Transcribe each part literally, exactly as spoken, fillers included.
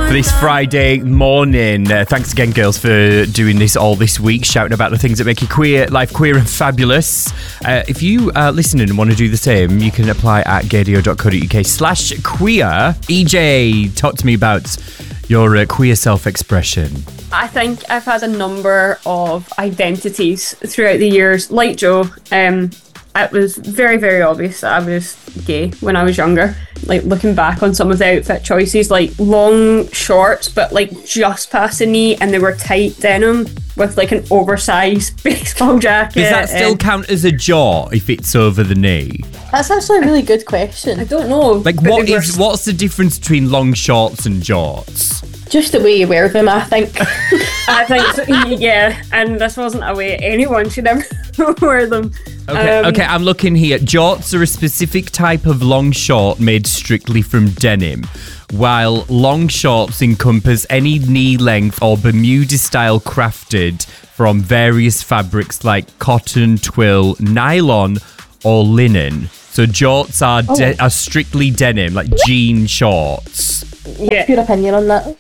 for this Friday morning. Uh, thanks again, girls, for doing this all this week, shouting about the things that make your queer life queer and fabulous. Uh, if you are listening and want to do the same, you can apply at gadio.co.uk slash queer. E J, talk to me about your uh, queer self-expression. I think I've had a number of identities throughout the years. Like Joe, um, it was very, very obvious that I was gay when I was younger. Like, looking back on some of the outfit choices, like long shorts, but like just past the knee, and they were tight denim with like an oversized baseball jacket. Does that still and count as a jort if it's over the knee? That's actually a really good question. I don't know. Like, but what they were- is what's the difference between long shorts and jorts? Just the way you wear them, I think. I think so, yeah, and this wasn't a way anyone should ever wear them. Okay, Um, okay, I'm looking here. Jorts are a specific type of long short made strictly from denim, while long shorts encompass any knee length or Bermuda style crafted from various fabrics like cotton, twill, nylon, or linen. So jorts are de- Oh. are strictly denim, like jean shorts. Yeah. Your opinion on that?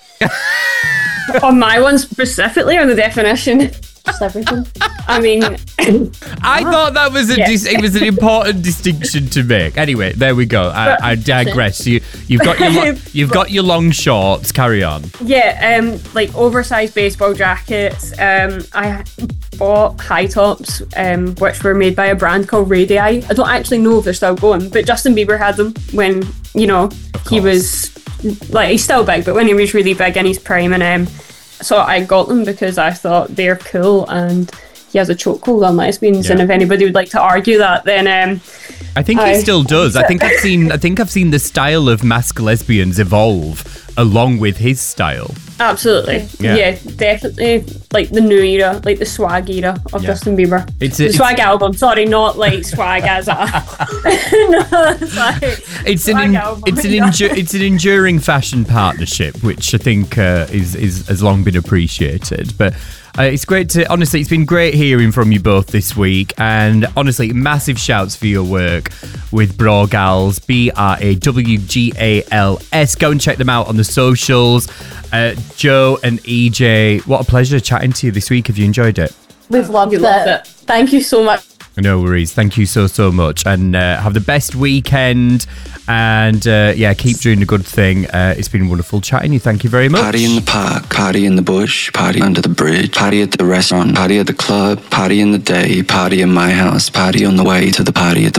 On my one specifically, or the definition? Just everything. I mean, I thought that was a Yeah. dis- it was an important distinction to make. Anyway, there we go. I, I digress. You you've got your lo- you've got your long shorts. Carry on. yeah, um, like oversized baseball jackets. Um, I bought high tops, um, which were made by a brand called Radii. I don't actually know if they're still going, but Justin Bieber had them when, you know, he was like, he's still big, but when he was really big in his prime, and um, so I got them because I thought they're cool, and he has a chokehold on lesbians, Yeah. and if anybody would like to argue that, then um, I think I- he still does. I think I've seen. I think I've seen the style of masked lesbians evolve along with his style. absolutely, Yeah. yeah. definitely, like the new era, like the swag era of Yeah. Justin Bieber. It's a- the it's- swag album, sorry, not like swag as a. no, it's like It's an swag en- album, it's an yeah. endu- it's an enduring fashion partnership, which I think uh, is is has long been appreciated. But uh, it's great to honestly, it's been great hearing from you both this week, and honestly, massive shouts for your work with Bra Gals, B R A W G A L S. Go and check them out on the socials. Uh, Joe and E J, what a pleasure chatting to you this week. Have you enjoyed it? We've loved, You it. loved it. Thank you so much. No worries. Thank you so, so much. And uh, have the best weekend. And uh, yeah, keep doing the good thing. Uh, it's been wonderful chatting to you. Thank you very much. Party in the park, party in the bush, party under the bridge, party at the restaurant, party at the club, party in the day, party in my house, party on the way to the party at the